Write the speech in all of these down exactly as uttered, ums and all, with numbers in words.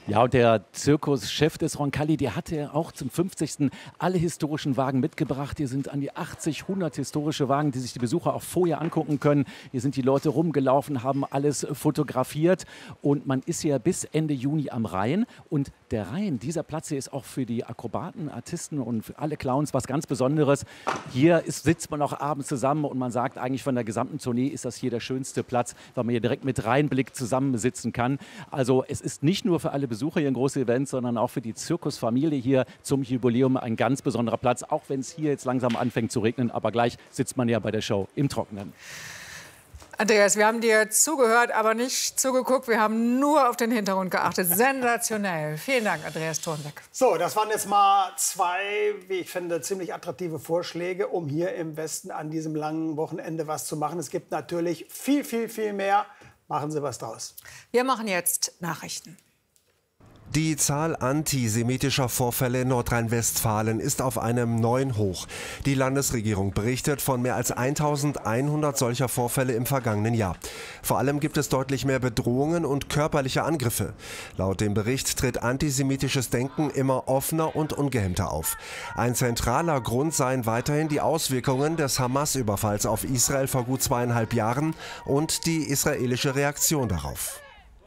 Ja, und der Zirkuschef des Roncalli, der hatte auch zum fünfzigsten alle historischen Wagen mitgebracht. Hier sind an die achtzig, hundert historische Wagen, die sich die Besucher auch vorher angucken können. Hier sind die Leute rumgelaufen, haben alles fotografiert. Und man ist hier bis Ende Juni am Rhein. Und der Rhein, dieser Platz hier ist auch für die Akrobaten, Artisten und für alle Clowns was ganz Besonderes. Hier ist, sitzt man auch abends zusammen und man sagt eigentlich von der gesamten Tournee ist das hier der schönste Platz, weil man hier direkt mit Rheinblick zusammensitzen kann. Also es ist nicht nur für alle Besucher hier ein großes Event, sondern auch für die Zirkusfamilie hier zum Jubiläum ein ganz besonderer Platz, auch wenn es hier jetzt langsam anfängt zu regnen, aber gleich sitzt man ja bei der Show im Trockenen. Andreas, wir haben dir zugehört, aber nicht zugeguckt. Wir haben nur auf den Hintergrund geachtet. Sensationell. Vielen Dank, Andreas Thornbeck. So, das waren jetzt mal zwei, wie ich finde, ziemlich attraktive Vorschläge, um hier im Westen an diesem langen Wochenende was zu machen. Es gibt natürlich viel, viel, viel mehr. Machen Sie was draus. Wir machen jetzt Nachrichten. Die Zahl antisemitischer Vorfälle in Nordrhein-Westfalen ist auf einem neuen Hoch. Die Landesregierung berichtet von mehr als eintausendeinhundert solcher Vorfälle im vergangenen Jahr. Vor allem gibt es deutlich mehr Bedrohungen und körperliche Angriffe. Laut dem Bericht tritt antisemitisches Denken immer offener und ungehemmter auf. Ein zentraler Grund seien weiterhin die Auswirkungen des Hamas-Überfalls auf Israel vor gut zweieinhalb Jahren und die israelische Reaktion darauf.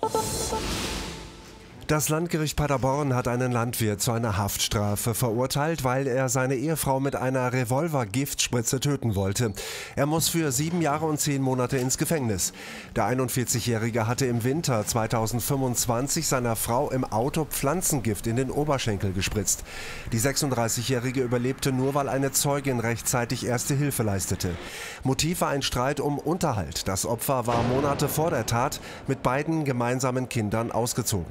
Das Landgericht Paderborn hat einen Landwirt zu einer Haftstrafe verurteilt, weil er seine Ehefrau mit einer Revolver-Giftspritze töten wollte. Er muss für sieben Jahre und zehn Monate ins Gefängnis. Der einundvierzigjährige hatte im Winter zweitausendfünfundzwanzig seiner Frau im Auto Pflanzengift in den Oberschenkel gespritzt. Die sechsunddreißigjährige überlebte nur, weil eine Zeugin rechtzeitig erste Hilfe leistete. Motiv war ein Streit um Unterhalt. Das Opfer war Monate vor der Tat mit beiden gemeinsamen Kindern ausgezogen.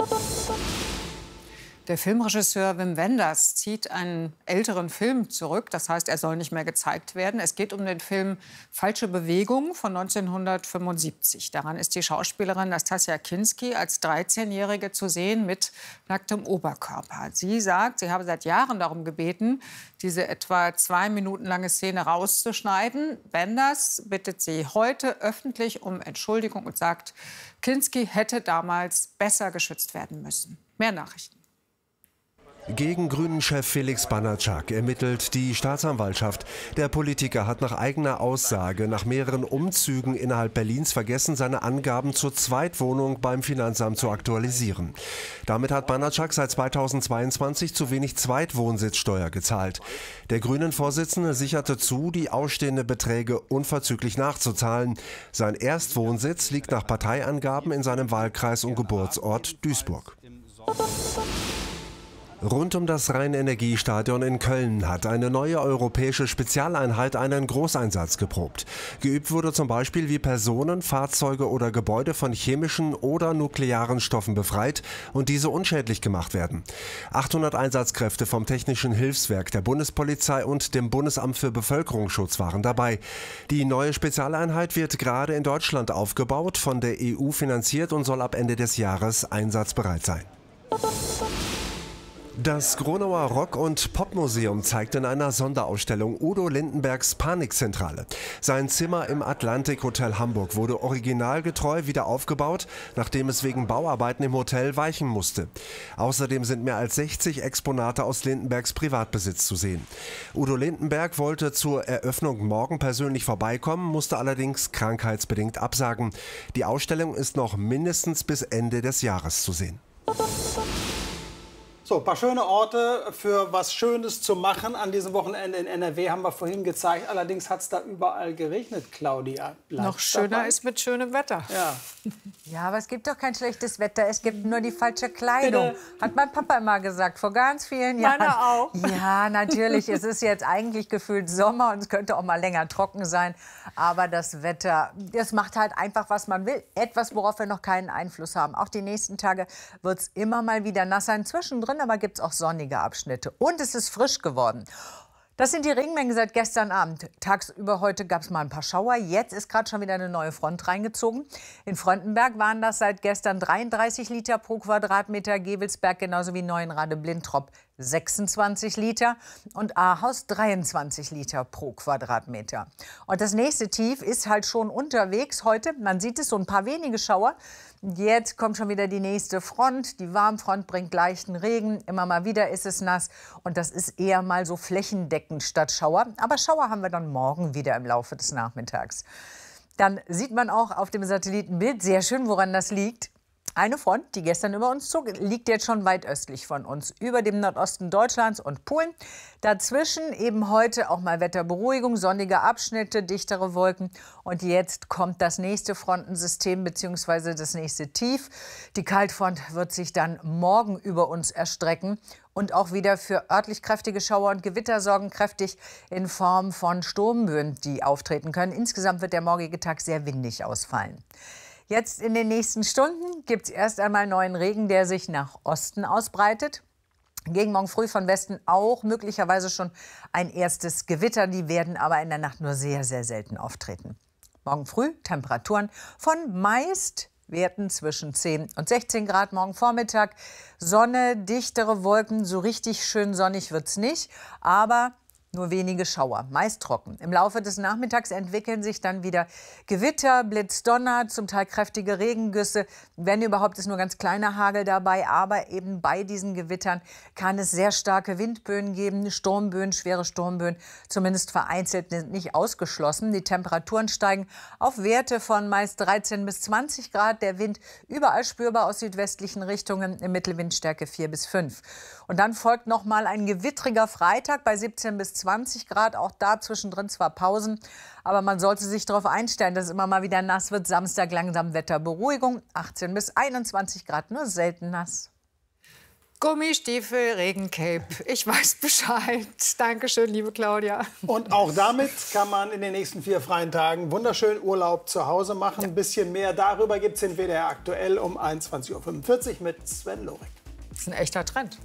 Der Filmregisseur Wim Wenders zieht einen älteren Film zurück. Das heißt, er soll nicht mehr gezeigt werden. Es geht um den Film Falsche Bewegung von neunzehnhundertfünfundsiebzig. Daran ist die Schauspielerin Nastassja Kinski als dreizehnjährige zu sehen mit nacktem Oberkörper. Sie sagt, sie habe seit Jahren darum gebeten, diese etwa zwei Minuten lange Szene rauszuschneiden. Wenders bittet sie heute öffentlich um Entschuldigung und sagt, Kinski hätte damals besser geschützt werden müssen. Mehr Nachrichten. Gegen Grünen-Chef Felix Banatschak ermittelt die Staatsanwaltschaft. Der Politiker hat nach eigener Aussage nach mehreren Umzügen innerhalb Berlins vergessen, seine Angaben zur Zweitwohnung beim Finanzamt zu aktualisieren. Damit hat Banatschak seit zweitausendzweiundzwanzig zu wenig Zweitwohnsitzsteuer gezahlt. Der Grünen-Vorsitzende sicherte zu, die ausstehenden Beträge unverzüglich nachzuzahlen. Sein Erstwohnsitz liegt nach Parteiangaben in seinem Wahlkreis und Geburtsort Duisburg. Rund um das Rhein-Energie-Stadion in Köln hat eine neue europäische Spezialeinheit einen Großeinsatz geprobt. Geübt wurde zum Beispiel, wie Personen, Fahrzeuge oder Gebäude von chemischen oder nuklearen Stoffen befreit und diese unschädlich gemacht werden. achthundert Einsatzkräfte vom Technischen Hilfswerk der Bundespolizei und dem Bundesamt für Bevölkerungsschutz waren dabei. Die neue Spezialeinheit wird gerade in Deutschland aufgebaut, von der E U finanziert und soll ab Ende des Jahres einsatzbereit sein. Das Gronauer Rock- und Popmuseum zeigt in einer Sonderausstellung Udo Lindenbergs Panikzentrale. Sein Zimmer im Atlantik Hotel Hamburg wurde originalgetreu wieder aufgebaut, nachdem es wegen Bauarbeiten im Hotel weichen musste. Außerdem sind mehr als sechzig Exponate aus Lindenbergs Privatbesitz zu sehen. Udo Lindenberg wollte zur Eröffnung morgen persönlich vorbeikommen, musste allerdings krankheitsbedingt absagen. Die Ausstellung ist noch mindestens bis Ende des Jahres zu sehen. So, ein paar schöne Orte für was Schönes zu machen. An diesem Wochenende in N R W haben wir vorhin gezeigt. Allerdings hat es da überall geregnet, Claudia. Bleibt Noch schöner dabei? ist mit schönem Wetter. Ja. Ja, aber es gibt doch kein schlechtes Wetter. Es gibt nur die falsche Kleidung. Bitte. Hat mein Papa immer gesagt, vor ganz vielen Jahren. Meiner auch. Ja, natürlich. Es ist jetzt eigentlich gefühlt Sommer und es könnte auch mal länger trocken sein. Aber das Wetter, das macht halt einfach, was man will. Etwas, worauf wir noch keinen Einfluss haben. Auch die nächsten Tage wird es immer mal wieder nass sein. Zwischendrin aber gibt es auch sonnige Abschnitte. Und es ist frisch geworden. Das sind die Regenmengen seit gestern Abend. Tagsüber heute gab es mal ein paar Schauer. Jetzt ist gerade schon wieder eine neue Front reingezogen. In Fröndenberg waren das seit gestern dreiunddreißig Liter pro Quadratmeter, Gevelsberg genauso wie Neuenrade, Blintrop sechsundzwanzig Liter und Ahaus dreiundzwanzig Liter pro Quadratmeter. Und das nächste Tief ist halt schon unterwegs heute. Man sieht es, so ein paar wenige Schauer. Jetzt kommt schon wieder die nächste Front. Die Warmfront bringt leichten Regen. Immer mal wieder ist es nass. Und das ist eher mal so flächendeckend statt Schauer. Aber Schauer haben wir dann morgen wieder im Laufe des Nachmittags. Dann sieht man auch auf dem Satellitenbild sehr schön, woran das liegt. Eine Front, die gestern über uns zog, liegt jetzt schon weit östlich von uns, über dem Nordosten Deutschlands und Polen. Dazwischen eben heute auch mal Wetterberuhigung, sonnige Abschnitte, dichtere Wolken. Und jetzt kommt das nächste Frontensystem bzw. das nächste Tief. Die Kaltfront wird sich dann morgen über uns erstrecken und auch wieder für örtlich kräftige Schauer und Gewitter sorgen, kräftig in Form von Sturmböen, die auftreten können. Insgesamt wird der morgige Tag sehr windig ausfallen. Jetzt in den nächsten Stunden gibt es erst einmal neuen Regen, der sich nach Osten ausbreitet. Gegen morgen früh von Westen auch möglicherweise schon ein erstes Gewitter. Die werden aber in der Nacht nur sehr, sehr selten auftreten. Morgen früh Temperaturen von meist Werten zwischen zehn und sechzehn Grad. Morgen Vormittag Sonne, dichtere Wolken. So richtig schön sonnig wird es nicht, aber nur wenige Schauer, meist trocken. Im Laufe des Nachmittags entwickeln sich dann wieder Gewitter, Blitz, Donner, zum Teil kräftige Regengüsse. Wenn überhaupt, ist nur ganz kleiner Hagel dabei. Aber eben bei diesen Gewittern kann es sehr starke Windböen geben, Sturmböen, schwere Sturmböen, zumindest vereinzelt nicht ausgeschlossen. Die Temperaturen steigen auf Werte von meist dreizehn bis zwanzig Grad. Der Wind überall spürbar aus südwestlichen Richtungen, im Mittelwindstärke vier bis fünf. Und dann folgt noch mal ein gewittriger Freitag bei siebzehn bis zwanzig Grad. Auch da zwischendrin zwar Pausen, aber man sollte sich darauf einstellen, dass es immer mal wieder nass wird. Samstag langsam Wetterberuhigung, achtzehn bis einundzwanzig Grad, nur selten nass. Gummistiefel, Regencape. Ich weiß Bescheid. Dankeschön, liebe Claudia. Und auch damit kann man in den nächsten vier freien Tagen wunderschön Urlaub zu Hause machen. Ein bisschen mehr darüber gibt es in W D R aktuell um einundzwanzig Uhr fünfundvierzig mit Sven Lorik. Das ist ein echter Trend.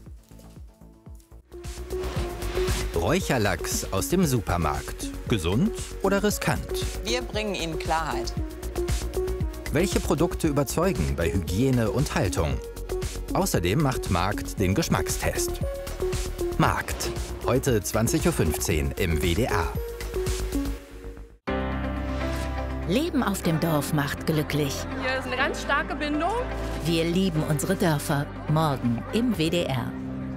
Räucherlachs aus dem Supermarkt. Gesund oder riskant? Wir bringen Ihnen Klarheit. Welche Produkte überzeugen bei Hygiene und Haltung? Außerdem macht Markt den Geschmackstest. Markt. Heute zwanzig Uhr fünfzehn im W D R. Leben auf dem Dorf macht glücklich. Hier ist eine ganz starke Bindung. Wir lieben unsere Dörfer. Morgen im W D R.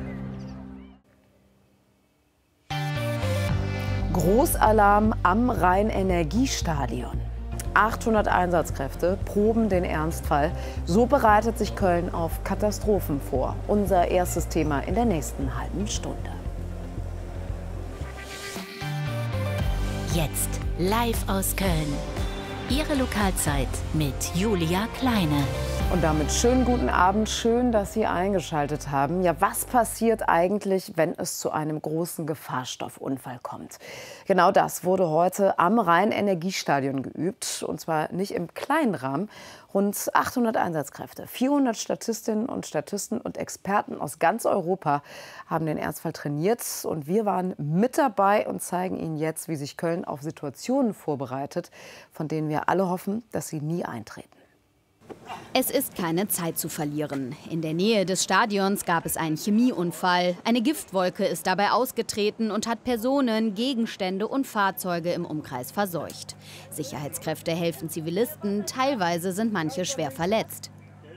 Großalarm am Rhein-Energiestadion. achthundert Einsatzkräfte proben den Ernstfall. So bereitet sich Köln auf Katastrophen vor. Unser erstes Thema in der nächsten halben Stunde. Jetzt live aus Köln. Ihre Lokalzeit mit Julia Kleine. Und damit schönen guten Abend, schön, dass Sie eingeschaltet haben. Ja, was passiert eigentlich, wenn es zu einem großen Gefahrstoffunfall kommt? Genau das wurde heute am Rhein-Energiestadion geübt, und zwar nicht im kleinen Rahmen. Rund achthundert Einsatzkräfte, vierhundert Statistinnen und Statisten und Experten aus ganz Europa haben den Ernstfall trainiert. Und wir waren mit dabei und zeigen Ihnen jetzt, wie sich Köln auf Situationen vorbereitet, von denen wir alle hoffen, dass sie nie eintreten. Es ist keine Zeit zu verlieren. In der Nähe des Stadions gab es einen Chemieunfall. Eine Giftwolke ist dabei ausgetreten und hat Personen, Gegenstände und Fahrzeuge im Umkreis verseucht. Sicherheitskräfte helfen Zivilisten, teilweise sind manche schwer verletzt.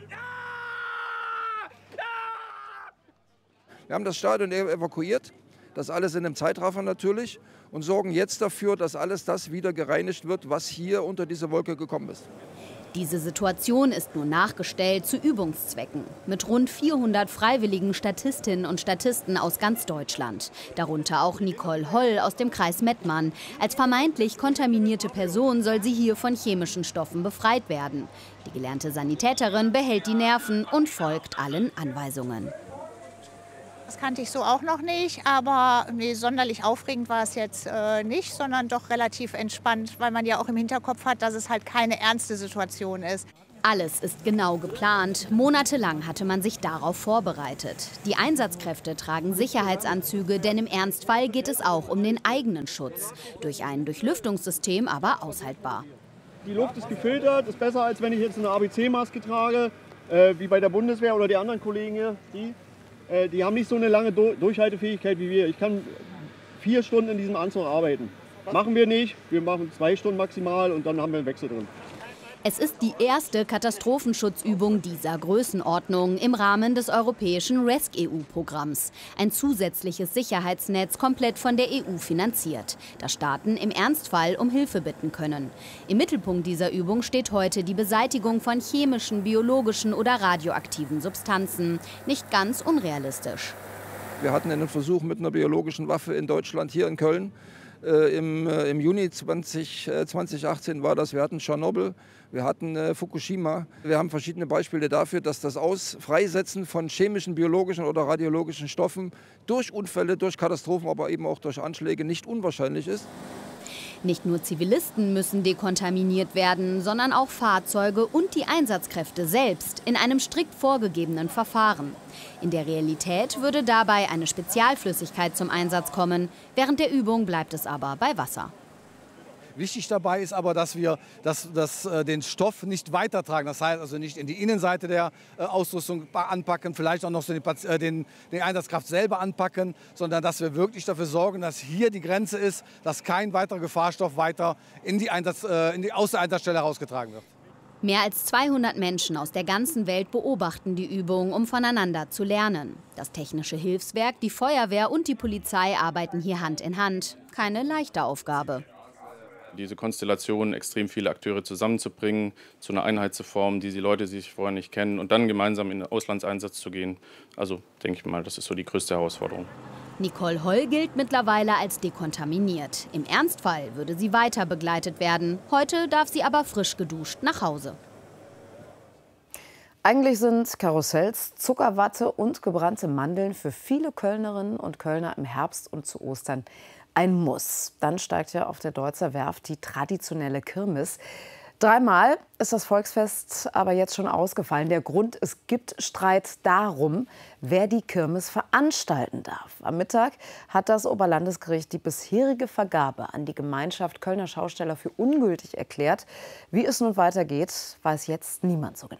Wir haben das Stadion evakuiert, das alles in einem Zeitraffer natürlich, und sorgen jetzt dafür, dass alles das wieder gereinigt wird, was hier unter diese Wolke gekommen ist. Diese Situation ist nur nachgestellt zu Übungszwecken. Mit rund vierhundert freiwilligen Statistinnen und Statisten aus ganz Deutschland. Darunter auch Nicole Holl aus dem Kreis Mettmann. Als vermeintlich kontaminierte Person soll sie hier von chemischen Stoffen befreit werden. Die gelernte Sanitäterin behält die Nerven und folgt allen Anweisungen. Das kannte ich so auch noch nicht, aber nee, sonderlich aufregend war es jetzt äh, nicht, sondern doch relativ entspannt, weil man ja auch im Hinterkopf hat, dass es halt keine ernste Situation ist. Alles ist genau geplant. Monatelang hatte man sich darauf vorbereitet. Die Einsatzkräfte tragen Sicherheitsanzüge, denn im Ernstfall geht es auch um den eigenen Schutz. Durch ein Durchlüftungssystem aber aushaltbar. Die Luft ist gefiltert, ist besser, als wenn ich jetzt eine A B C-Maske trage, äh, wie bei der Bundeswehr oder die anderen Kollegen hier. Die äh, die haben nicht so eine lange Do Durchhaltefähigkeit wie wir. Ich kann vier Stunden in diesem Anzug arbeiten. Machen wir nicht, wir machen zwei Stunden maximal und dann haben wir einen Wechsel drin. Es ist die erste Katastrophenschutzübung dieser Größenordnung im Rahmen des europäischen rescEU Programms. Ein zusätzliches Sicherheitsnetz, komplett von der E U finanziert, das Staaten im Ernstfall um Hilfe bitten können. Im Mittelpunkt dieser Übung steht heute die Beseitigung von chemischen, biologischen oder radioaktiven Substanzen. Nicht ganz unrealistisch. Wir hatten einen Versuch mit einer biologischen Waffe in Deutschland, hier in Köln. Äh, im, äh, Im Juni zwanzig, äh, zweitausendachtzehn war das. Wir hatten Tschernobyl, wir hatten äh, Fukushima. Wir haben verschiedene Beispiele dafür, dass das Ausfreisetzen von chemischen, biologischen oder radiologischen Stoffen durch Unfälle, durch Katastrophen, aber eben auch durch Anschläge nicht unwahrscheinlich ist. Nicht nur Zivilisten müssen dekontaminiert werden, sondern auch Fahrzeuge und die Einsatzkräfte selbst in einem strikt vorgegebenen Verfahren. In der Realität würde dabei eine Spezialflüssigkeit zum Einsatz kommen. Während der Übung bleibt es aber bei Wasser. Wichtig dabei ist aber, dass wir das, das, äh, den Stoff nicht weitertragen. Das heißt also nicht in die Innenseite der äh, Ausrüstung anpacken, vielleicht auch noch so den, äh, den, den Einsatzkraft selber anpacken, sondern dass wir wirklich dafür sorgen, dass hier die Grenze ist, dass kein weiterer Gefahrstoff weiter in die Einsatz, äh, in die, aus der Einsatzstelle herausgetragen wird. Mehr als zweihundert Menschen aus der ganzen Welt beobachten die Übung, um voneinander zu lernen. Das Technische Hilfswerk, die Feuerwehr und die Polizei arbeiten hier Hand in Hand. Keine leichte Aufgabe. Diese Konstellation, extrem viele Akteure zusammenzubringen, zu einer Einheit zu formen, die die Leute sich vorher nicht kennen und dann gemeinsam in den Auslandseinsatz zu gehen. Also denke ich mal, das ist so die größte Herausforderung. Nicole Holl gilt mittlerweile als dekontaminiert. Im Ernstfall würde sie weiter begleitet werden. Heute darf sie aber frisch geduscht nach Hause. Eigentlich sind Karussells, Zuckerwatte und gebrannte Mandeln für viele Kölnerinnen und Kölner im Herbst und zu Ostern ein Muss. Dann steigt ja auf der Deutzer Werft die traditionelle Kirmes. Dreimal ist das Volksfest aber jetzt schon ausgefallen. Der Grund: es gibt Streit darum, wer die Kirmes veranstalten darf. Am Mittag hat das Oberlandesgericht die bisherige Vergabe an die Gemeinschaft Kölner Schausteller für ungültig erklärt. Wie es nun weitergeht, weiß jetzt niemand so genau.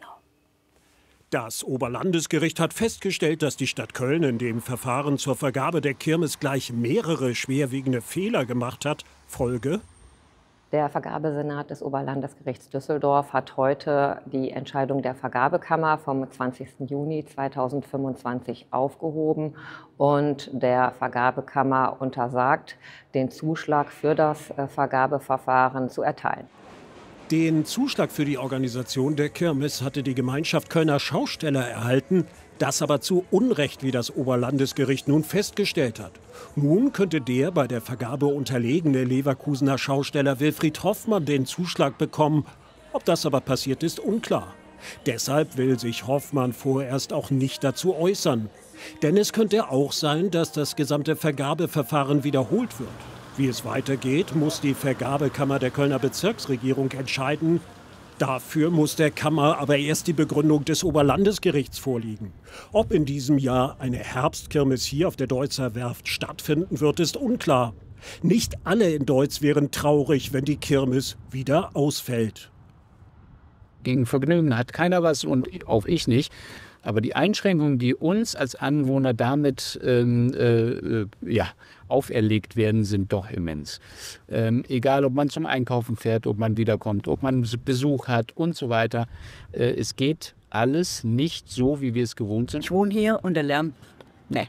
Das Oberlandesgericht hat festgestellt, dass die Stadt Köln in dem Verfahren zur Vergabe der Kirmes gleich mehrere schwerwiegende Fehler gemacht hat. Folge: Der Vergabesenat des Oberlandesgerichts Düsseldorf hat heute die Entscheidung der Vergabekammer vom zwanzigsten Juni zweitausendfünfundzwanzig aufgehoben und der Vergabekammer untersagt, den Zuschlag für das Vergabeverfahren zu erteilen. Den Zuschlag für die Organisation der Kirmes hatte die Gemeinschaft Kölner Schausteller erhalten, das aber zu Unrecht, wie das Oberlandesgericht nun festgestellt hat. Nun könnte der bei der Vergabe unterlegene Leverkusener Schausteller Wilfried Hoffmann den Zuschlag bekommen. Ob das aber passiert ist, unklar. Deshalb will sich Hoffmann vorerst auch nicht dazu äußern. Denn es könnte auch sein, dass das gesamte Vergabeverfahren wiederholt wird. Wie es weitergeht, muss die Vergabekammer der Kölner Bezirksregierung entscheiden. Dafür muss der Kammer aber erst die Begründung des Oberlandesgerichts vorliegen. Ob in diesem Jahr eine Herbstkirmes hier auf der Deutzer Werft stattfinden wird, ist unklar. Nicht alle in Deutz wären traurig, wenn die Kirmes wieder ausfällt. Gegen Vergnügen hat keiner was und auch ich nicht. Aber die Einschränkungen, die uns als Anwohner damit ähm, äh, ja, auferlegt werden, sind doch immens. Ähm, egal, ob man zum Einkaufen fährt, ob man wiederkommt, ob man Besuch hat und so weiter. Äh, es geht alles nicht so, wie wir es gewohnt sind. Ich wohne hier und der Lärm, ne.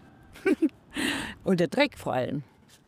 Und der Dreck vor allem.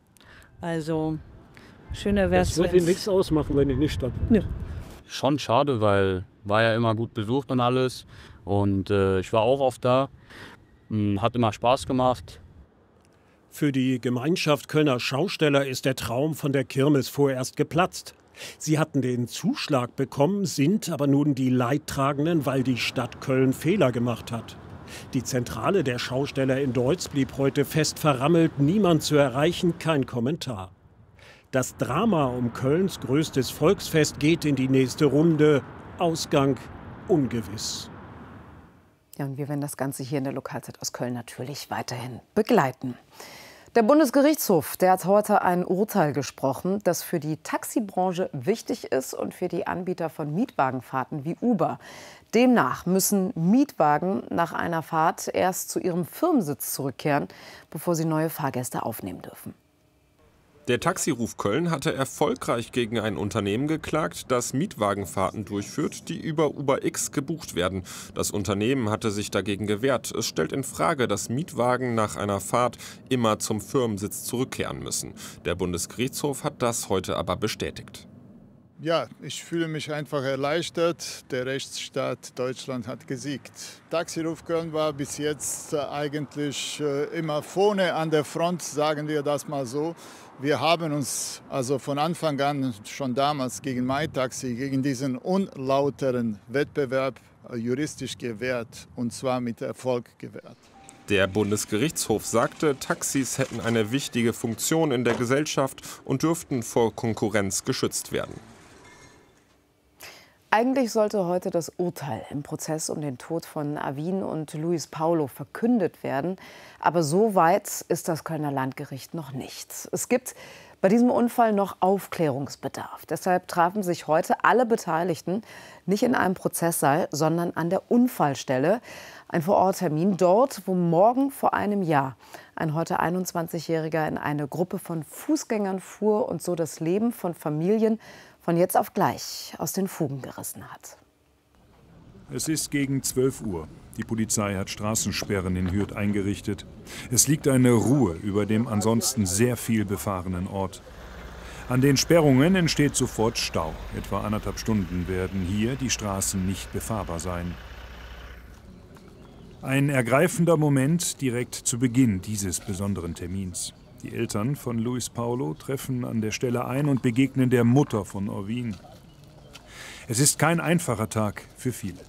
Also, schöner wäre es. Das würde nichts ausmachen, wenn ich nicht statt. Ja. Schon schade, weil war ja immer gut besucht und alles. Und äh, ich war auch oft da. Hat immer Spaß gemacht. Für die Gemeinschaft Kölner Schausteller ist der Traum von der Kirmes vorerst geplatzt. Sie hatten den Zuschlag bekommen, sind aber nun die Leidtragenden, weil die Stadt Köln Fehler gemacht hat. Die Zentrale der Schausteller in Deutz blieb heute fest verrammelt, niemand zu erreichen, kein Kommentar. Das Drama um Kölns größtes Volksfest geht in die nächste Runde. Ausgang ungewiss. Ja, und wir werden das Ganze hier in der Lokalzeit aus Köln natürlich weiterhin begleiten. Der Bundesgerichtshof, der hat heute ein Urteil gesprochen, das für die Taxibranche wichtig ist und für die Anbieter von Mietwagenfahrten wie Uber. Demnach müssen Mietwagen nach einer Fahrt erst zu ihrem Firmensitz zurückkehren, bevor sie neue Fahrgäste aufnehmen dürfen. Der Taxiruf Köln hatte erfolgreich gegen ein Unternehmen geklagt, das Mietwagenfahrten durchführt, die über UberX gebucht werden. Das Unternehmen hatte sich dagegen gewehrt. Es stellt in Frage, dass Mietwagen nach einer Fahrt immer zum Firmensitz zurückkehren müssen. Der Bundesgerichtshof hat das heute aber bestätigt. Ja, ich fühle mich einfach erleichtert. Der Rechtsstaat Deutschland hat gesiegt. Taxiruf Köln war bis jetzt eigentlich immer vorne an der Front, sagen wir das mal so. Wir haben uns also von Anfang an schon damals gegen MyTaxi, gegen diesen unlauteren Wettbewerb juristisch gewehrt, und zwar mit Erfolg gewehrt. Der Bundesgerichtshof sagte, Taxis hätten eine wichtige Funktion in der Gesellschaft und dürften vor Konkurrenz geschützt werden. Eigentlich sollte heute das Urteil im Prozess um den Tod von Arvin und Luis Paulo verkündet werden. Aber so weit ist das Kölner Landgericht noch nicht. Es gibt bei diesem Unfall noch Aufklärungsbedarf. Deshalb trafen sich heute alle Beteiligten nicht in einem Prozesssaal, sondern an der Unfallstelle. Ein Vororttermin dort, wo morgen vor einem Jahr ein heute einundzwanzigjähriger in eine Gruppe von Fußgängern fuhr und so das Leben von Familien von jetzt auf gleich aus den Fugen gerissen hat. Es ist gegen zwölf Uhr. Die Polizei hat Straßensperren in Hürth eingerichtet. Es liegt eine Ruhe über dem ansonsten sehr viel befahrenen Ort. An den Sperrungen entsteht sofort Stau. Etwa anderthalb Stunden werden hier die Straßen nicht befahrbar sein. Ein ergreifender Moment direkt zu Beginn dieses besonderen Termins. Die Eltern von Luis Paulo treffen an der Stelle ein und begegnen der Mutter von Arvin. Es ist kein einfacher Tag für viele.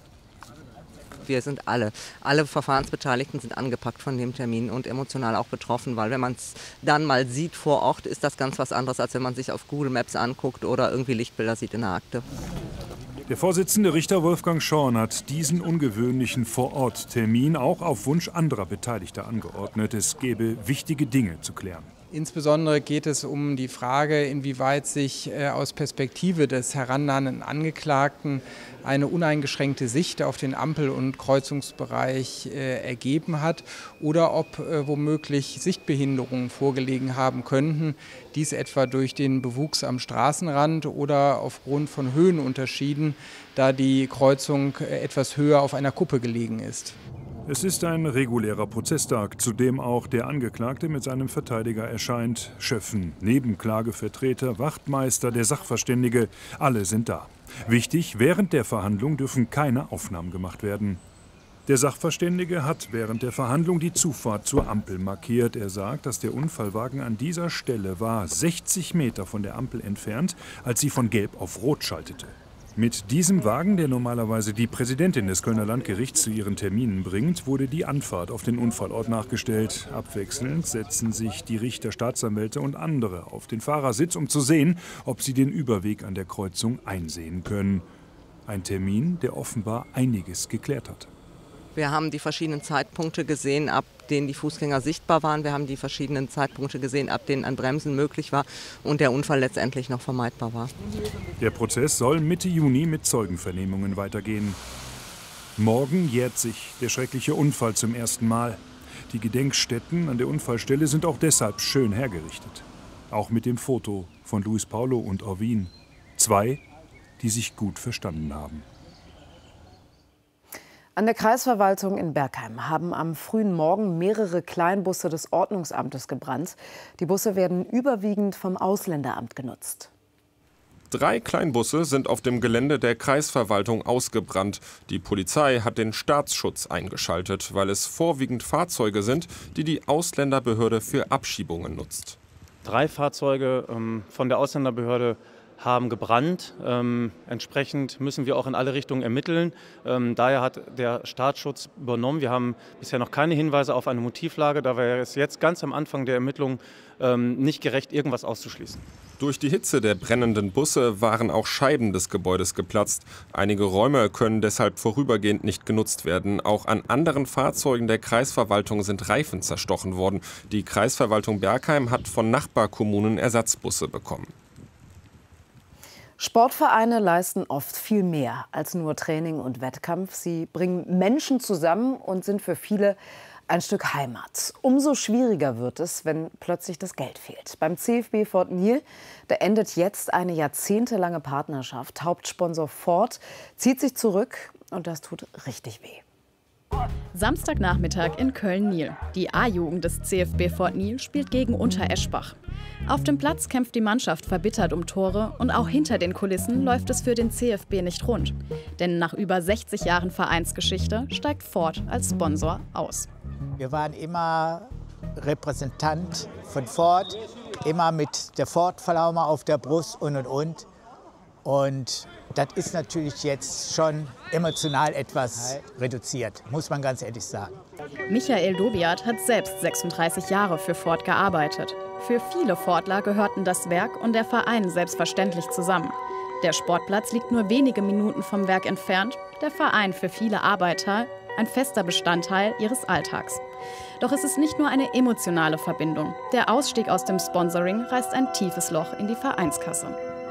Wir sind alle, alle Verfahrensbeteiligten sind angepackt von dem Termin und emotional auch betroffen, weil wenn man es dann mal sieht vor Ort, ist das ganz was anderes, als wenn man sich auf Google Maps anguckt oder irgendwie Lichtbilder sieht in der Akte. Der Vorsitzende Richter Wolfgang Schorn hat diesen ungewöhnlichen Vor-Ort-Termin auch auf Wunsch anderer Beteiligter angeordnet. Es gäbe wichtige Dinge zu klären. Insbesondere geht es um die Frage, inwieweit sich äh, aus Perspektive des herannahenden Angeklagten eine uneingeschränkte Sicht auf den Ampel- und Kreuzungsbereich äh, ergeben hat oder ob äh, womöglich Sichtbehinderungen vorgelegen haben könnten, dies etwa durch den Bewuchs am Straßenrand oder aufgrund von Höhenunterschieden, da die Kreuzung äh, etwas höher auf einer Kuppe gelegen ist. Es ist ein regulärer Prozesstag, zu dem auch der Angeklagte mit seinem Verteidiger erscheint. Schöffen, Nebenklagevertreter, Wachtmeister, der Sachverständige, alle sind da. Wichtig, während der Verhandlung dürfen keine Aufnahmen gemacht werden. Der Sachverständige hat während der Verhandlung die Zufahrt zur Ampel markiert. Er sagt, dass der Unfallwagen an dieser Stelle war, sechzig Meter von der Ampel entfernt, als sie von Gelb auf Rot schaltete. Mit diesem Wagen, der normalerweise die Präsidentin des Kölner Landgerichts zu ihren Terminen bringt, wurde die Anfahrt auf den Unfallort nachgestellt. Abwechselnd setzen sich die Richter, Staatsanwälte und andere auf den Fahrersitz, um zu sehen, ob sie den Überweg an der Kreuzung einsehen können. Ein Termin, der offenbar einiges geklärt hat. Wir haben die verschiedenen Zeitpunkte gesehen, ab denen die Fußgänger sichtbar waren. Wir haben die verschiedenen Zeitpunkte gesehen, ab denen ein Bremsen möglich war und der Unfall letztendlich noch vermeidbar war. Der Prozess soll Mitte Juni mit Zeugenvernehmungen weitergehen. Morgen jährt sich der schreckliche Unfall zum ersten Mal. Die Gedenkstätten an der Unfallstelle sind auch deshalb schön hergerichtet. Auch mit dem Foto von Luis Paulo und Arvin. Zwei, die sich gut verstanden haben. An der Kreisverwaltung in Bergheim haben am frühen Morgen mehrere Kleinbusse des Ordnungsamtes gebrannt. Die Busse werden überwiegend vom Ausländeramt genutzt. Drei Kleinbusse sind auf dem Gelände der Kreisverwaltung ausgebrannt. Die Polizei hat den Staatsschutz eingeschaltet, weil es vorwiegend Fahrzeuge sind, die die Ausländerbehörde für Abschiebungen nutzt. Drei Fahrzeuge ähm, von der Ausländerbehörde haben gebrannt. Ähm, entsprechend müssen wir auch in alle Richtungen ermitteln. Ähm, daher hat der Staatsschutz übernommen. Wir haben bisher noch keine Hinweise auf eine Motivlage, da wäre es jetzt ganz am Anfang der Ermittlungen ähm, nicht gerecht, irgendwas auszuschließen. Durch die Hitze der brennenden Busse waren auch Scheiben des Gebäudes geplatzt. Einige Räume können deshalb vorübergehend nicht genutzt werden. Auch an anderen Fahrzeugen der Kreisverwaltung sind Reifen zerstochen worden. Die Kreisverwaltung Bergheim hat von Nachbarkommunen Ersatzbusse bekommen. Sportvereine leisten oft viel mehr als nur Training und Wettkampf. Sie bringen Menschen zusammen und sind für viele ein Stück Heimat. Umso schwieriger wird es, wenn plötzlich das Geld fehlt. Beim CFB Fort Nil, da endet jetzt eine jahrzehntelange Partnerschaft. Hauptsponsor Ford zieht sich zurück und das tut richtig weh. Samstagnachmittag in Köln-Nil. Die A-Jugend des CFB Fort Nil spielt gegen Untereschbach. Auf dem Platz kämpft die Mannschaft verbittert um Tore und auch hinter den Kulissen läuft es für den C F B nicht rund. Denn nach über sechzig Jahren Vereinsgeschichte steigt Ford als Sponsor aus. Wir waren immer Repräsentant von Ford, immer mit der Ford-Pflaume auf der Brust und und und. Und das ist natürlich jetzt schon emotional etwas reduziert, muss man ganz ehrlich sagen. Michael Dobiat hat selbst sechsunddreißig Jahre für Ford gearbeitet. Für viele Fordler gehörten das Werk und der Verein selbstverständlich zusammen. Der Sportplatz liegt nur wenige Minuten vom Werk entfernt, der Verein für viele Arbeiter ein fester Bestandteil ihres Alltags. Doch es ist nicht nur eine emotionale Verbindung. Der Ausstieg aus dem Sponsoring reißt ein tiefes Loch in die Vereinskasse.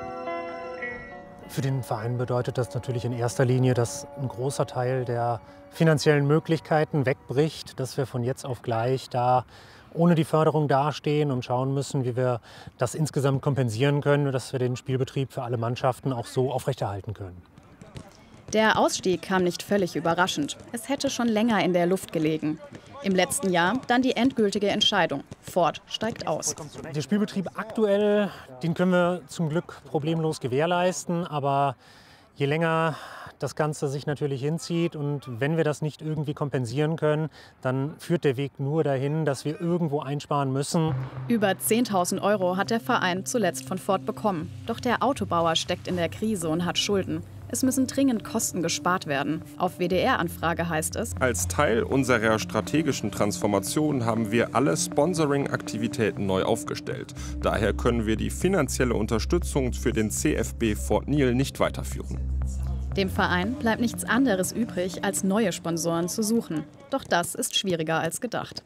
Für den Verein bedeutet das natürlich in erster Linie, dass ein großer Teil der finanziellen Möglichkeiten wegbricht, dass wir von jetzt auf gleich da ohne die Förderung dastehen und schauen müssen, wie wir das insgesamt kompensieren können und dass wir den Spielbetrieb für alle Mannschaften auch so aufrechterhalten können. Der Ausstieg kam nicht völlig überraschend. Es hätte schon länger in der Luft gelegen. Im letzten Jahr dann die endgültige Entscheidung. Ford steigt aus. Der Spielbetrieb aktuell, den können wir zum Glück problemlos gewährleisten. Aber je länger das Ganze sich natürlich hinzieht und wenn wir das nicht irgendwie kompensieren können, dann führt der Weg nur dahin, dass wir irgendwo einsparen müssen. Über zehntausend Euro hat der Verein zuletzt von Ford bekommen. Doch der Autobauer steckt in der Krise und hat Schulden. Es müssen dringend Kosten gespart werden. Auf W D R-Anfrage heißt es: Als Teil unserer strategischen Transformation haben wir alle Sponsoring-Aktivitäten neu aufgestellt. Daher können wir die finanzielle Unterstützung für den C F B Fort Nil nicht weiterführen. Dem Verein bleibt nichts anderes übrig, als neue Sponsoren zu suchen. Doch das ist schwieriger als gedacht.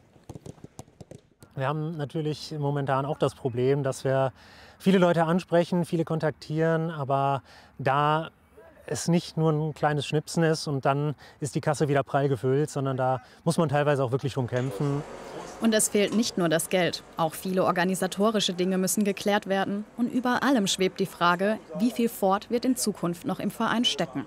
Wir haben natürlich momentan auch das Problem, dass wir viele Leute ansprechen, viele kontaktieren, aber da es nicht nur ein kleines Schnipsen ist und dann ist die Kasse wieder prall gefüllt, sondern da muss man teilweise auch wirklich drum kämpfen. Und es fehlt nicht nur das Geld. Auch viele organisatorische Dinge müssen geklärt werden. Und über allem schwebt die Frage, wie viel Ford wird in Zukunft noch im Verein stecken.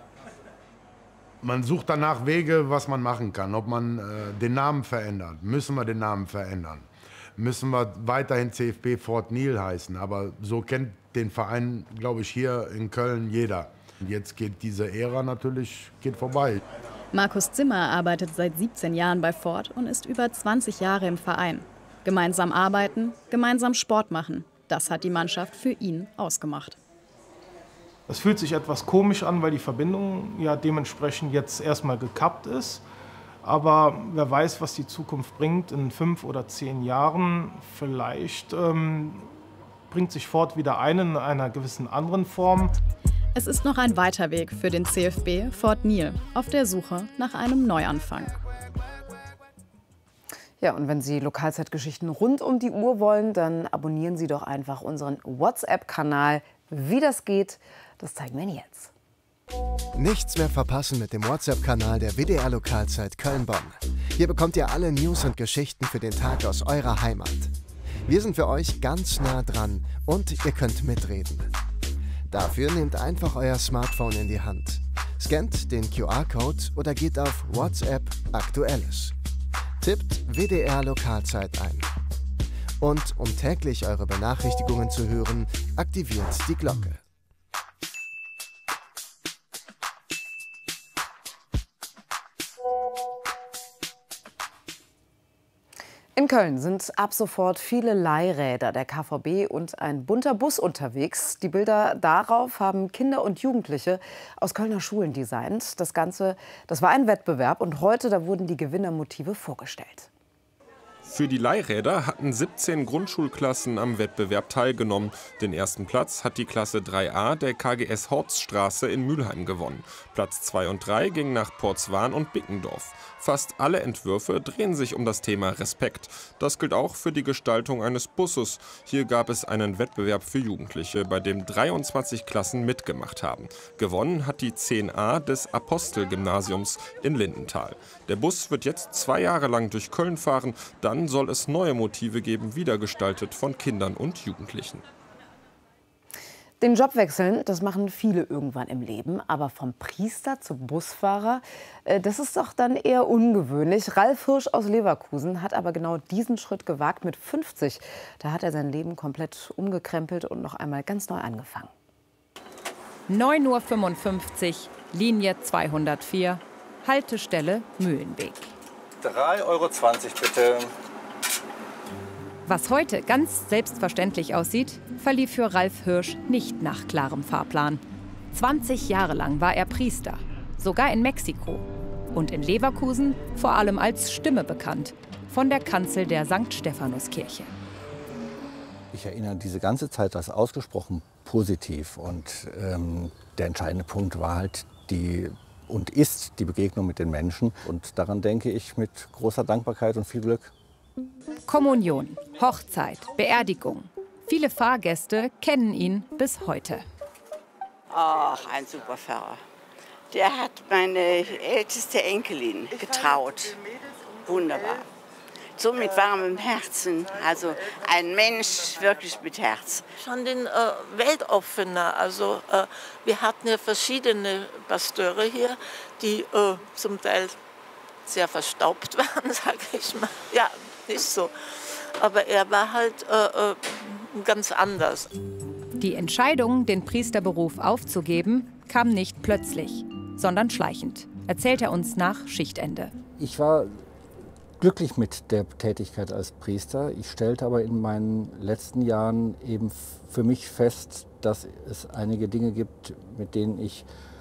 Man sucht danach Wege, was man machen kann. Ob man äh, den Namen verändert. Müssen wir den Namen verändern? Müssen wir weiterhin C F B Fort Nil heißen? Aber so kennt den Verein, glaube ich, hier in Köln jeder. Jetzt geht diese Ära natürlich geht vorbei. Markus Zimmer arbeitet seit siebzehn Jahren bei Ford und ist über zwanzig Jahre im Verein. Gemeinsam arbeiten, gemeinsam Sport machen. Das hat die Mannschaft für ihn ausgemacht. Es fühlt sich etwas komisch an, weil die Verbindung ja dementsprechend jetzt erstmal gekappt ist. Aber wer weiß, was die Zukunft bringt in fünf oder zehn Jahren. Vielleicht ähm, bringt sich Ford wieder ein in einer gewissen anderen Form. Es ist noch ein weiter Weg für den C F B Fort Nil auf der Suche nach einem Neuanfang. Ja, und wenn Sie Lokalzeitgeschichten rund um die Uhr wollen, dann abonnieren Sie doch einfach unseren WhatsApp-Kanal. Wie das geht, das zeigen wir Ihnen jetzt. Nichts mehr verpassen mit dem WhatsApp-Kanal der W D R Lokalzeit Köln-Bonn. Hier bekommt ihr alle News und Geschichten für den Tag aus eurer Heimat. Wir sind für euch ganz nah dran und ihr könnt mitreden. Dafür nehmt einfach euer Smartphone in die Hand, scannt den Q R-Code oder geht auf WhatsApp Aktuelles. Tippt W D R Lokalzeit ein. Und um täglich eure Benachrichtigungen zu hören, aktiviert die Glocke. In Köln sind ab sofort viele Leihräder der K V B und ein bunter Bus unterwegs. Die Bilder darauf haben Kinder und Jugendliche aus Kölner Schulen designt. Das Ganze, das war ein Wettbewerb und heute, da wurden die Gewinnermotive vorgestellt. Für die Leihräder hatten siebzehn Grundschulklassen am Wettbewerb teilgenommen. Den ersten Platz hat die Klasse drei a der K G S Horststraße in Mülheim gewonnen. Platz zwei und drei gingen nach Portswan und Bickendorf. Fast alle Entwürfe drehen sich um das Thema Respekt. Das gilt auch für die Gestaltung eines Busses. Hier gab es einen Wettbewerb für Jugendliche, bei dem dreiundzwanzig Klassen mitgemacht haben. Gewonnen hat die zehn a des Apostel-Gymnasiums in Lindenthal. Der Bus wird jetzt zwei Jahre lang durch Köln fahren. Dann soll es neue Motive geben, wiedergestaltet von Kindern und Jugendlichen. Den Job wechseln, das machen viele irgendwann im Leben. Aber vom Priester zum Busfahrer, äh, das ist doch dann eher ungewöhnlich. Ralf Hirsch aus Leverkusen hat aber genau diesen Schritt gewagt mit fünfzig. Da hat er sein Leben komplett umgekrempelt und noch einmal ganz neu angefangen. neun Uhr fünfundfünfzig, Linie zweihundertvier, Haltestelle Mühlenweg. drei Euro zwanzig bitte. Was heute ganz selbstverständlich aussieht, verlief für Ralf Hirsch nicht nach klarem Fahrplan. zwanzig Jahre lang war er Priester, sogar in Mexiko. Und in Leverkusen vor allem als Stimme bekannt, von der Kanzel der Sankt Stephanuskirche. Ich erinnere diese ganze Zeit als ausgesprochen positiv. Und ähm, der entscheidende Punkt war halt die und ist die Begegnung mit den Menschen. Und daran denke ich mit großer Dankbarkeit und viel Glück. Kommunion, Hochzeit, Beerdigung. Viele Fahrgäste kennen ihn bis heute. Ach, ein super Pfarrer. Der hat meine älteste Enkelin getraut. Wunderbar. So mit warmem Herzen. Also ein Mensch wirklich mit Herz. Schon den äh, Weltoffener. Also äh, wir hatten ja verschiedene Pasteure hier, die äh, zum Teil sehr verstaubt waren, sage ich mal. Ja, ist so. Aber er war halt äh, äh, ganz anders. Die Entscheidung, den Priesterberuf aufzugeben, kam nicht plötzlich, sondern schleichend, erzählt er uns nach Schichtende. Ich war glücklich mit der Tätigkeit als Priester. Ich stellte aber in meinen letzten Jahren eben für mich fest, dass es einige Dinge gibt, mit denen ich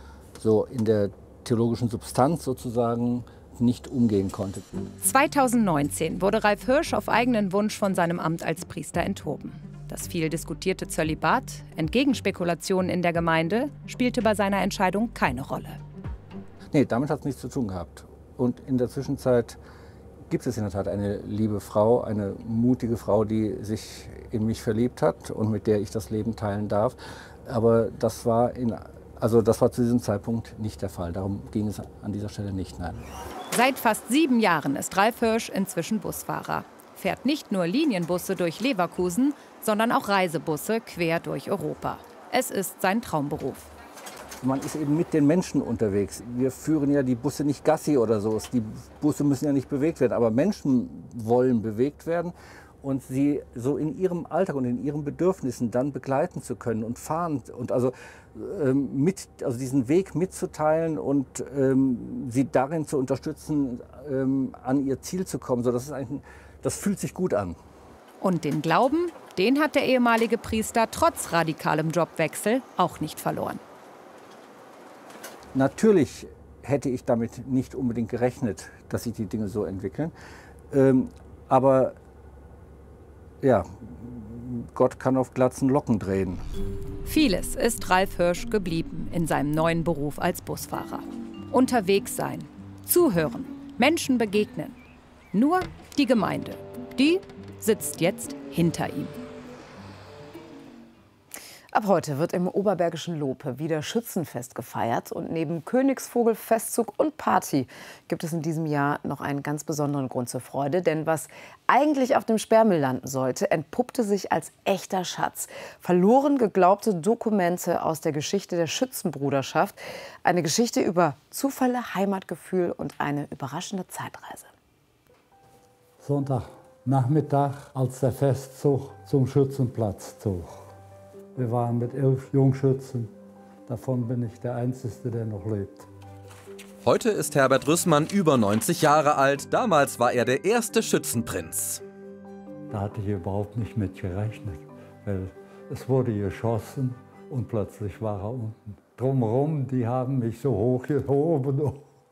so in der theologischen Substanz sozusagen nicht umgehen konnte. zweitausendneunzehn wurde Ralf Hirsch auf eigenen Wunsch von seinem Amt als Priester enthoben. Das viel diskutierte Zölibat, Entgegenspekulationen in der Gemeinde, spielte bei seiner Entscheidung keine Rolle. Nee, damit hat es nichts zu tun gehabt. Und in der Zwischenzeit gibt es in der Tat eine liebe Frau, eine mutige Frau, die sich in mich verliebt hat und mit der ich das Leben teilen darf. Aber das war, in, also das war zu diesem Zeitpunkt nicht der Fall. Darum ging es an dieser Stelle nicht, nein. Seit fast sieben Jahren ist Ralf Hirsch inzwischen Busfahrer. Fährt nicht nur Linienbusse durch Leverkusen, sondern auch Reisebusse quer durch Europa. Es ist sein Traumberuf. Man ist eben mit den Menschen unterwegs. Wir führen ja die Busse nicht Gassi oder so. Die Busse müssen ja nicht bewegt werden, aber Menschen wollen bewegt werden. Und sie so in ihrem Alltag und in ihren Bedürfnissen dann begleiten zu können und fahren und also, ähm, mit, also diesen Weg mitzuteilen und ähm, sie darin zu unterstützen, ähm, an ihr Ziel zu kommen. So, das, ist eigentlich, das fühlt sich gut an. Und den Glauben, den hat der ehemalige Priester trotz radikalem Jobwechsel auch nicht verloren. Natürlich hätte ich damit nicht unbedingt gerechnet, dass sich die Dinge so entwickeln. Ähm, aber ja, Gott kann auf glatzen Locken drehen. Vieles ist Ralf Hirsch geblieben in seinem neuen Beruf als Busfahrer. Unterwegs sein, zuhören, Menschen begegnen. Nur die Gemeinde, die sitzt jetzt hinter ihm. Ab heute wird im oberbergischen Lope wieder Schützenfest gefeiert. Und neben Königsvogel, Festzug und Party gibt es in diesem Jahr noch einen ganz besonderen Grund zur Freude. Denn was eigentlich auf dem Sperrmüll landen sollte, entpuppte sich als echter Schatz. Verloren geglaubte Dokumente aus der Geschichte der Schützenbruderschaft. Eine Geschichte über Zufälle, Heimatgefühl und eine überraschende Zeitreise. Sonntagnachmittag, als der Festzug zum Schützenplatz zog. Wir waren mit elf Jungschützen. Davon bin ich der Einzige, der noch lebt. Heute ist Herbert Rüssmann über neunzig Jahre alt. Damals war er der erste Schützenprinz. Da hatte ich überhaupt nicht mit gerechnet, weil es wurde geschossen und plötzlich war er unten. Drumherum, die haben mich so hoch gehoben.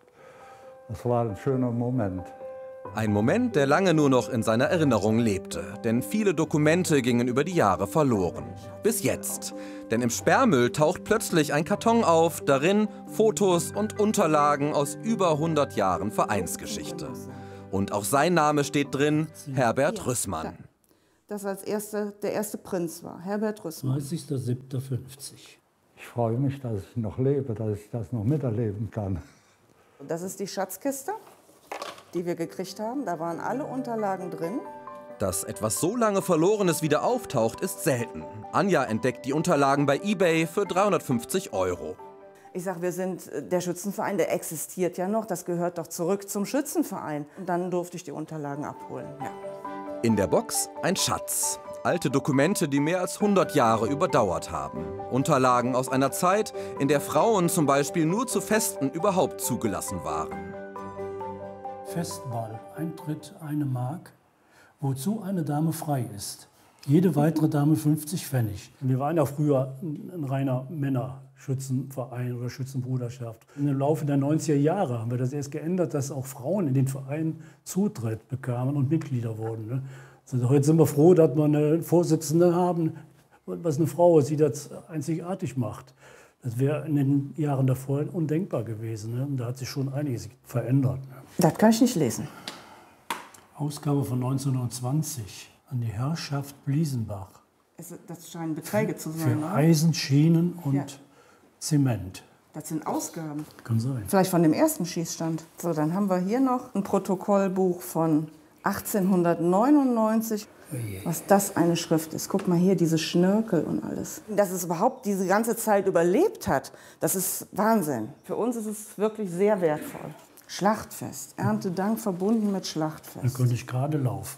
Das war ein schöner Moment. Ein Moment, der lange nur noch in seiner Erinnerung lebte. Denn viele Dokumente gingen über die Jahre verloren. Bis jetzt. Denn im Sperrmüll taucht plötzlich ein Karton auf, darin Fotos und Unterlagen aus über hundert Jahren Vereinsgeschichte. Und auch sein Name steht drin, Herbert Rüssmann. Das als erste, der erste Prinz war, Herbert Rüssmann. dreißigster siebter fünfzig. Ich freue mich, dass ich noch lebe, dass ich das noch miterleben kann. Das ist die Schatzkiste, die wir gekriegt haben. Da waren alle Unterlagen drin. Dass etwas so lange Verlorenes wieder auftaucht, ist selten. Anja entdeckt die Unterlagen bei eBay für dreihundertfünfzig Euro. Ich sage, wir sind der Schützenverein, der existiert ja noch. Das gehört doch zurück zum Schützenverein. Und dann durfte ich die Unterlagen abholen. Ja. In der Box ein Schatz. Alte Dokumente, die mehr als hundert Jahre überdauert haben. Unterlagen aus einer Zeit, in der Frauen zum Beispiel nur zu Festen überhaupt zugelassen waren. Festball, Eintritt eine Mark, wozu eine Dame frei ist. Jede weitere Dame fünfzig Pfennig. Wir waren ja früher ein reiner Männerschützenverein oder Schützenbruderschaft. Im Laufe der neunziger Jahre haben wir das erst geändert, dass auch Frauen in den Verein Zutritt bekamen und Mitglieder wurden. Also heute sind wir froh, dass wir eine Vorsitzende haben, was eine Frau ist, die das einzigartig macht. Das wäre in den Jahren davor undenkbar gewesen. Und da hat sich schon einiges verändert. Das kann ich nicht lesen. Ausgabe von neunzehnhundertzwanzig an die Herrschaft Bliesenbach. Das scheinen Beträge zu sein. Für Eisen, Schienen und ja. Zement. Das sind Ausgaben. Kann sein. Vielleicht von dem ersten Schießstand. So, dann haben wir hier noch ein Protokollbuch von achtzehnhundertneunundneunzig. Was das eine Schrift ist. Guck mal hier, diese Schnörkel und alles. Dass es überhaupt diese ganze Zeit überlebt hat, das ist Wahnsinn. Für uns ist es wirklich sehr wertvoll. Schlachtfest, Erntedank verbunden mit Schlachtfest. Da konnte ich gerade laufen.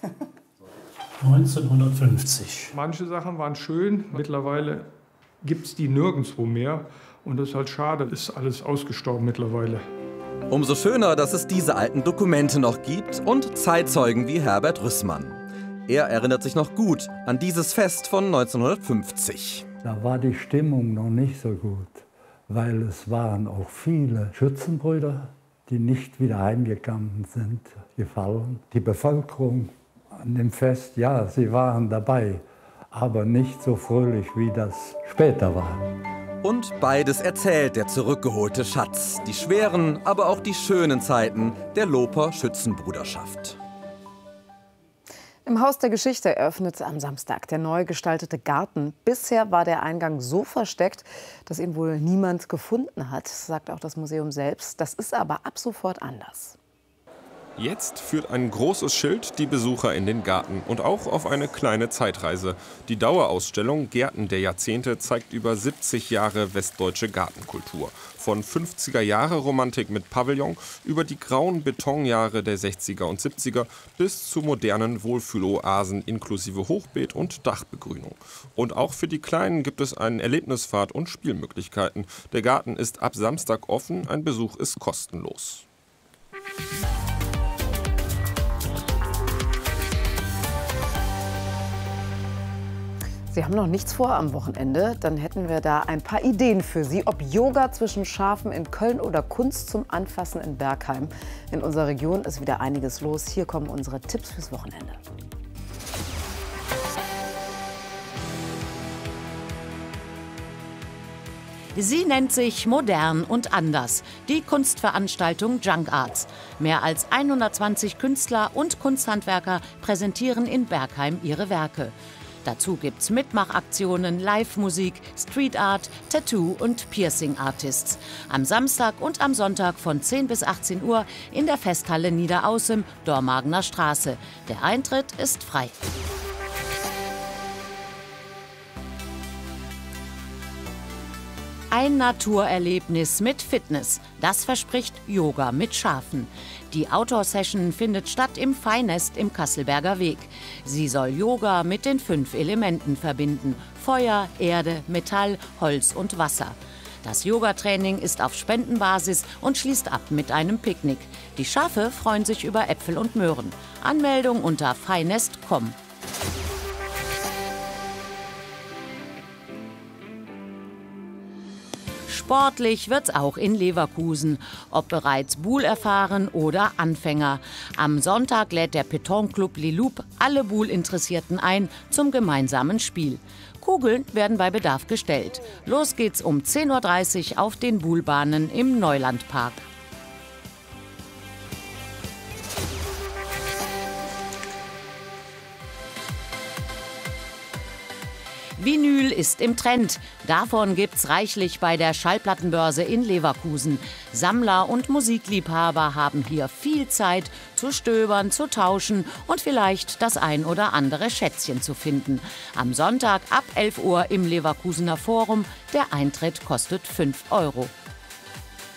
neunzehnhundertfünfzig. Manche Sachen waren schön, mittlerweile gibt es die nirgendwo mehr. Und das ist halt schade, ist alles ausgestorben mittlerweile. Umso schöner, dass es diese alten Dokumente noch gibt und Zeitzeugen wie Herbert Rüssmann. Er erinnert sich noch gut an dieses Fest von neunzehnhundertfünfzig. Da war die Stimmung noch nicht so gut, weil es waren auch viele Schützenbrüder, die nicht wieder heimgekommen sind, gefallen. Die Bevölkerung an dem Fest, ja, sie waren dabei, aber nicht so fröhlich, wie das später war. Und beides erzählt der zurückgeholte Schatz. Die schweren, aber auch die schönen Zeiten der Loper Schützenbruderschaft. Im Haus der Geschichte eröffnete am Samstag der neu gestaltete Garten. Bisher war der Eingang so versteckt, dass ihn wohl niemand gefunden hat, sagt auch das Museum selbst. Das ist aber ab sofort anders. Jetzt führt ein großes Schild die Besucher in den Garten und auch auf eine kleine Zeitreise. Die Dauerausstellung Gärten der Jahrzehnte zeigt über siebzig Jahre westdeutsche Gartenkultur. Von fünfziger Jahre Romantik mit Pavillon über die grauen Betonjahre der sechziger und siebziger bis zu modernen Wohlfühloasen inklusive Hochbeet und Dachbegrünung. Und auch für die Kleinen gibt es einen Erlebnisfahrt und Spielmöglichkeiten. Der Garten ist ab Samstag offen, ein Besuch ist kostenlos. Sie haben noch nichts vor am Wochenende, dann hätten wir da ein paar Ideen für Sie. Ob Yoga zwischen Schafen in Köln oder Kunst zum Anfassen in Bergheim. In unserer Region ist wieder einiges los. Hier kommen unsere Tipps fürs Wochenende. Sie nennt sich Modern und Anders, die Kunstveranstaltung Junk Arts. Mehr als hundertzwanzig Künstler und Kunsthandwerker präsentieren in Bergheim ihre Werke. Dazu gibt's Mitmachaktionen, Live-Musik, Street Art, Tattoo- und Piercing-Artists. Am Samstag und am Sonntag von zehn bis achtzehn Uhr in der Festhalle Niederaußem, Dormagener Straße. Der Eintritt ist frei. Ein Naturerlebnis mit Fitness. Das verspricht Yoga mit Schafen. Die Outdoor-Session findet statt im Feinest im Kasselberger Weg. Sie soll Yoga mit den fünf Elementen verbinden: Feuer, Erde, Metall, Holz und Wasser. Das Yogatraining ist auf Spendenbasis und schließt ab mit einem Picknick. Die Schafe freuen sich über Äpfel und Möhren. Anmeldung unter feinest punkt com. Sportlich wird's auch in Leverkusen, ob bereits Buhl erfahren oder Anfänger. Am Sonntag lädt der Pétanque-Club Les Loups alle Buhl-Interessierten ein zum gemeinsamen Spiel. Kugeln werden bei Bedarf gestellt. Los geht's um zehn Uhr dreißig auf den Buhlbahnen im Neulandpark. Vinyl ist im Trend. Davon gibt's reichlich bei der Schallplattenbörse in Leverkusen. Sammler und Musikliebhaber haben hier viel Zeit zu stöbern, zu tauschen und vielleicht das ein oder andere Schätzchen zu finden. Am Sonntag ab elf Uhr im Leverkusener Forum. Der Eintritt kostet fünf Euro.